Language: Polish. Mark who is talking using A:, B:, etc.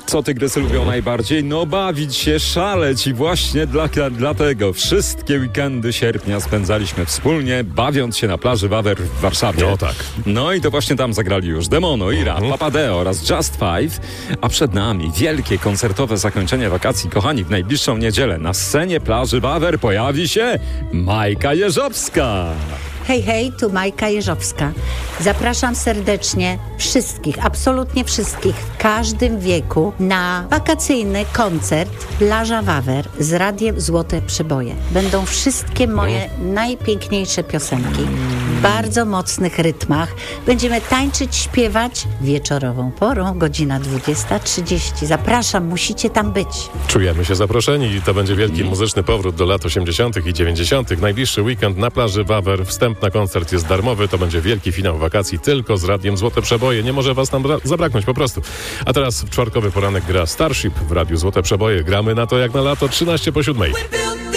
A: Co tygrysy lubią najbardziej? No bawić się, szaleć i właśnie dlatego wszystkie weekendy sierpnia spędzaliśmy wspólnie, bawiąc się na plaży Wawer w Warszawie.
B: No tak.
A: No i to właśnie tam zagrali już Demono, Ira, Papadeo oraz Just Five, a przed nami wielkie koncertowe zakończenie wakacji. Kochani, w najbliższą niedzielę na scenie plaży Wawer pojawi się Majka Jeżowska.
C: Hej, hej, tu Majka Jeżowska. Zapraszam serdecznie wszystkich, absolutnie wszystkich, w każdym wieku na wakacyjny koncert Plaża Wawer z Radiem Złote Przeboje. Będą wszystkie moje najpiękniejsze piosenki w bardzo mocnych rytmach. Będziemy tańczyć, śpiewać wieczorową porą, godzina 20:30. Zapraszam, musicie tam być.
B: Czujemy się zaproszeni i to będzie wielki muzyczny powrót do lat 80. i 90. Najbliższy weekend na plaży Wawer. Wstęp na koncert jest darmowy. To będzie wielki finał wakacji tylko z Radiem Złote Przeboje. Nie może was tam zabraknąć po prostu. A teraz w czwartkowy poranek gra Starship w Radiu Złote Przeboje. Gramy na to jak na lato 13:45.